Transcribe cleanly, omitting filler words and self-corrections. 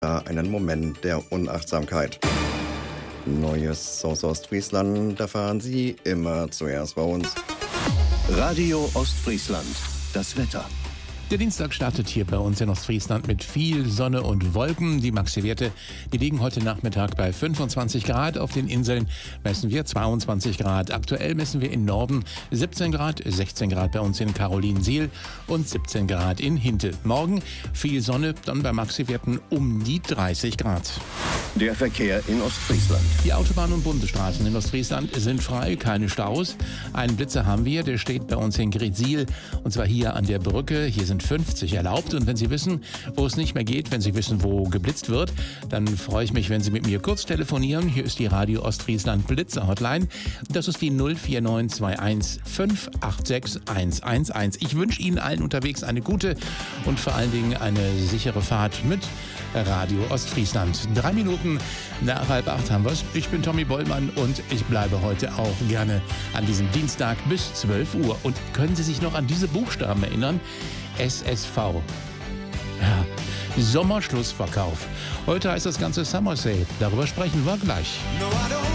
einen Moment der Unachtsamkeit. Neues aus Ostfriesland erfahren Sie immer zuerst bei uns. Radio Ostfriesland, das Wetter. Der Dienstag startet hier bei uns in Ostfriesland mit viel Sonne und Wolken. Die Maxi-Werte, die liegen heute Nachmittag bei 25 Grad. Auf den Inseln messen wir 22 Grad. Aktuell messen wir in Norden 17 Grad, 16 Grad bei uns in Karolinsiel und 17 Grad in Hinte. Morgen viel Sonne, dann bei Maxi-Werten um die 30 Grad. Der Verkehr in Ostfriesland. Die Autobahnen und Bundesstraßen in Ostfriesland sind frei, keine Staus. Einen Blitzer haben wir, der steht bei uns in Gretsiel, und zwar hier an der Brücke. Hier sind 50 erlaubt, und wenn Sie wissen, wo es nicht mehr geht, wenn Sie wissen, wo geblitzt wird, dann freue ich mich, wenn Sie mit mir kurz telefonieren. Hier ist die Radio Ostfriesland Blitzer Hotline. Das ist die 04921 586 111. Ich wünsche Ihnen allen unterwegs eine gute und vor allen Dingen eine sichere Fahrt mit Radio Ostfriesland. 3 Minuten nach 7:30 haben wir es. Ich bin Tommy Bollmann und ich bleibe heute auch gerne an diesem Dienstag bis 12 Uhr. Und können Sie sich noch an diese Buchstaben erinnern? SSV. Ja, Sommerschlussverkauf. Heute heißt das Ganze Summer Sale. Darüber sprechen wir gleich.